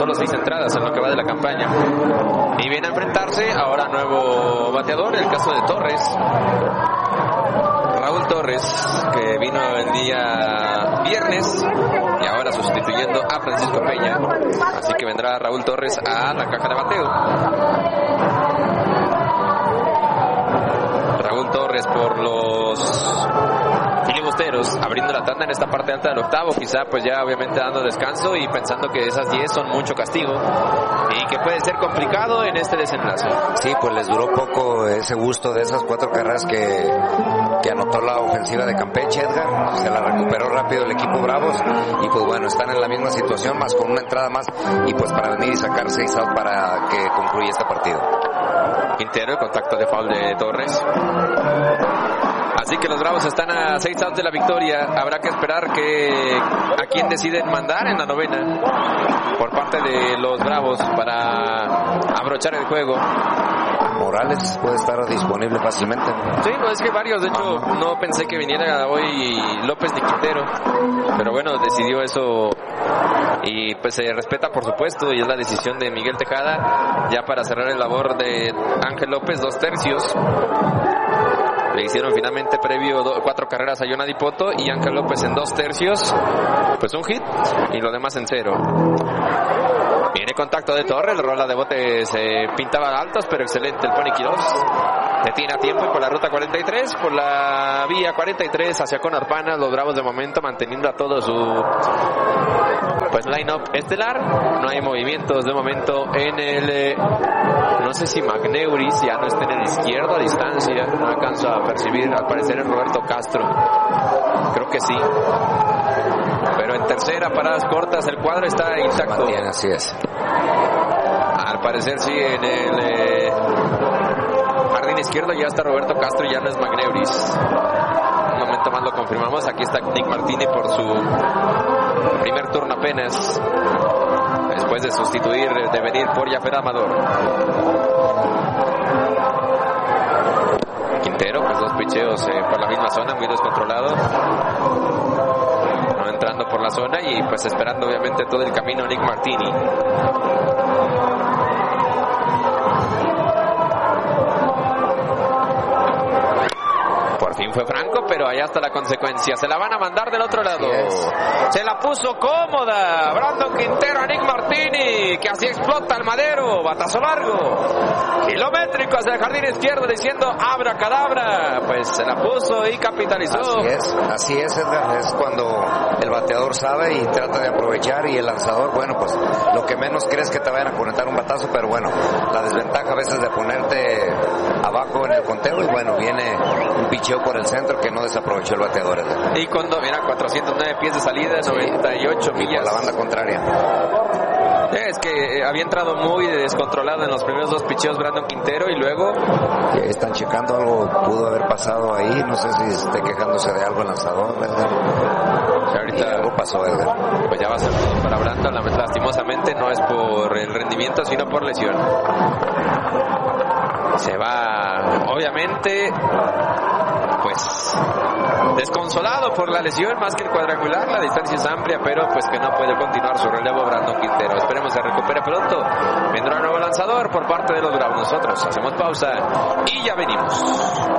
solo 6 entradas en lo que va de la campaña. Y viene a enfrentarse ahora nuevo bateador, el caso de Torres. Raúl Torres, que vino el día viernes y ahora sustituyendo a Francisco Peña. Así que vendrá Raúl Torres a la caja de bateo. Raúl Torres por los filibusteros, abriendo la tanda en esta parte alta del octavo, quizá pues ya obviamente dando descanso y pensando que esas 10 son mucho castigo y que puede ser complicado en este desenlace. Sí, pues les duró poco ese gusto de esas 4 carreras que anotó la ofensiva de Campeche, Edgar. Se la recuperó rápido el equipo Bravos y pues bueno, están en la misma situación, más con una entrada más y pues para venir y sacar 6 outs para que concluya este partido. Quintero, el contacto de foul de Torres. Así que los Bravos están a 6 outs de la victoria. Habrá que esperar a quién deciden mandar en la novena por parte de los Bravos para abrochar el juego. Morales puede estar disponible fácilmente. Sí, no, es que varios, de hecho no pensé que viniera hoy López ni Quintero, pero bueno, decidió eso y pues se respeta por supuesto y es la decisión de Miguel Tejada ya para cerrar el labor de Ángel López 2/3. Le hicieron finalmente previo 4 carreras a Jonady Poto y Ángel López en 2/3, pues un hit y lo demás en 0. Viene contacto de Torres, la rola de bote se pintaba altos, pero excelente el Pony Quirós. Detiene a tiempo y por la ruta 43, por la vía 43 hacia Conorpana, los Bravos de momento manteniendo a todo su pues line-up estelar. No hay movimientos de momento en el no sé si Magneuris ya no está en el izquierdo a distancia, no alcanzo a percibir, al parecer es Roberto Castro, creo que sí, pero en tercera, paradas cortas, el cuadro está intacto. Bien, así es. Al parecer sí, en el jardín izquierdo ya está Roberto Castro y ya no es Magneuris. Un momento más lo confirmamos, aquí está Nick Martini por su primer turno apenas, después de sustituir, de venir por Jafet Amador. Quintero, pues 2 picheos por la misma zona, muy descontrolado. No entrando por la zona y pues esperando obviamente todo el camino Nick Martini. Por fin fue franco, pero allá está la consecuencia. Se la van a mandar del otro lado. Se la puso cómoda Brandon Quintero a Nick Martini, que así explota el madero. Batazo largo, kilométrico hacia el jardín izquierdo, diciendo abracadabra. Pues se la puso y capitalizó. Así es, Edgar. Es cuando el bateador sabe y trata de aprovechar, y el lanzador, bueno, pues lo que menos crees que te vayan a conectar un batazo, pero bueno, la desventaja a veces de ponerte abajo en el conteo, y bueno, viene un picheo por el centro que no desaprovechó el bateador, Edgar. Y cuando, mira, 409 pies de salida, 98 millas. Por la banda contraria. Es que había entrado muy descontrolado en los primeros 2 picheos Brandon Quintero y luego... Están checando algo, pudo haber pasado ahí, no sé si esté quejándose de algo el lanzador, Edgar. Y ahorita algo pasó, Edgar. Pues ya va a ser todo para Brandon, lastimosamente no es por el rendimiento, sino por lesión. Se va, obviamente, pues desconsolado por la lesión más que el cuadrangular. La distancia es amplia, pero pues que no puede continuar su relevo Brandon Quintero. Esperemos se recupere pronto. Vendrá un nuevo lanzador por parte de los Bravos. Nosotros hacemos pausa y ya venimos.